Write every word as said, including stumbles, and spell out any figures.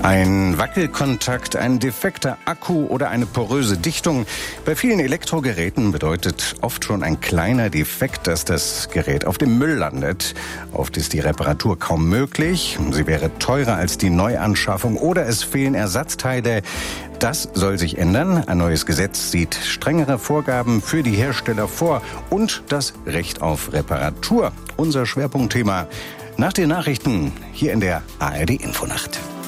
Ein Wackelkontakt, ein defekter Akku oder eine poröse Dichtung. Bei vielen Elektrogeräten bedeutet oft schon ein kleiner Defekt, dass das Gerät auf dem Müll landet. Oft ist die Reparatur kaum möglich. Sie wäre teurer als die Neuanschaffung oder es fehlen Ersatzteile. Das soll sich ändern. Ein neues Gesetz sieht strengere Vorgaben für die Hersteller vor und das Recht auf Reparatur. Unser Schwerpunktthema nach den Nachrichten hier in der A R D Infonacht.